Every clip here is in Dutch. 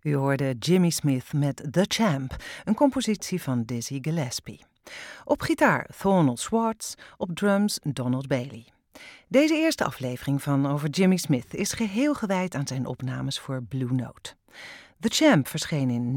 U hoorde Jimmy Smith met The Champ, een compositie van Dizzy Gillespie. Op gitaar Thornell Schwartz, op drums Donald Bailey. Deze eerste aflevering van Over Jimmy Smith is geheel gewijd aan zijn opnames voor Blue Note. The Champ verscheen in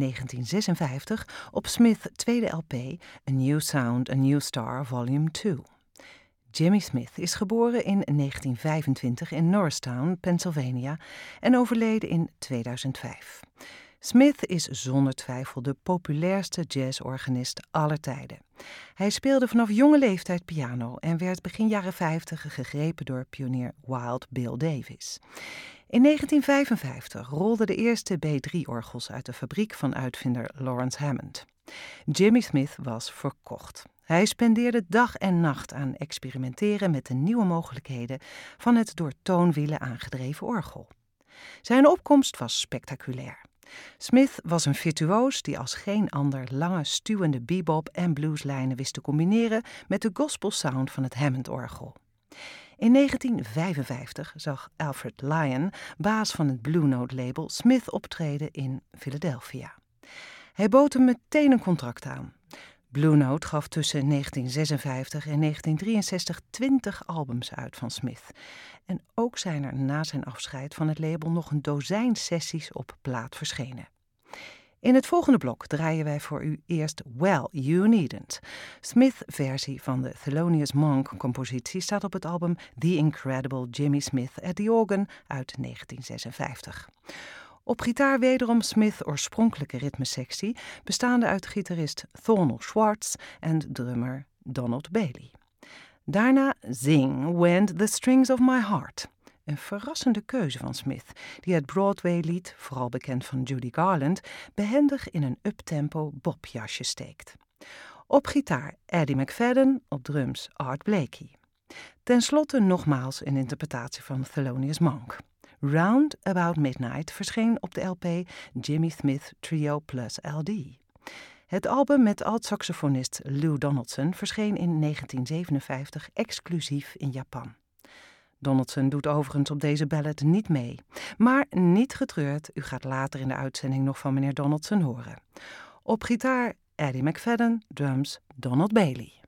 1956 op Smith's tweede LP, A New Sound, A New Star, Volume 2. Jimmy Smith is geboren in 1925 in Norristown, Pennsylvania en overleden in 2005. Smith is zonder twijfel de populairste jazzorganist aller tijden. Hij speelde vanaf jonge leeftijd piano en werd begin jaren 50 gegrepen door pionier Wild Bill Davis. In 1955 rolden de eerste B3-orgels uit de fabriek van uitvinder Lawrence Hammond. Jimmy Smith was verkocht. Hij spendeerde dag en nacht aan experimenteren met de nieuwe mogelijkheden van het door toonwielen aangedreven orgel. Zijn opkomst was spectaculair. Smith was een virtuoos die als geen ander lange, stuwende bebop- en blueslijnen wist te combineren met de gospelsound van het Hammond-orgel. In 1955 zag Alfred Lion, baas van het Blue Note-label, Smith optreden in Philadelphia. Hij bood hem meteen een contract aan. Blue Note gaf tussen 1956 en 1963 20 albums uit van Smith. En ook zijn er na zijn afscheid van het label nog een dozijn sessies op plaat verschenen. In het volgende blok draaien wij voor u eerst Well, You Needn't. Smith's versie van de Thelonious Monk-compositie staat op het album The Incredible Jimmy Smith at the Organ uit 1956. Op gitaar wederom Smith's oorspronkelijke ritmesectie, bestaande uit gitarist Thornell Schwartz en drummer Donald Bailey. Daarna Zing Went the Strings of My Heart. Een verrassende keuze van Smith, die het Broadway-lied, vooral bekend van Judy Garland, behendig in een uptempo bobjasje steekt. Op gitaar Eddie McFadden, op drums Art Blakey. Ten slotte nogmaals een interpretatie van Thelonious Monk. Round About Midnight verscheen op de LP Jimmy Smith Trio plus LD. Het album met alt-saxofonist Lou Donaldson verscheen in 1957 exclusief in Japan. Donaldson doet overigens op deze ballad niet mee. Maar niet getreurd, u gaat later in de uitzending nog van meneer Donaldson horen. Op gitaar Eddie McFadden, drums Donald Bailey.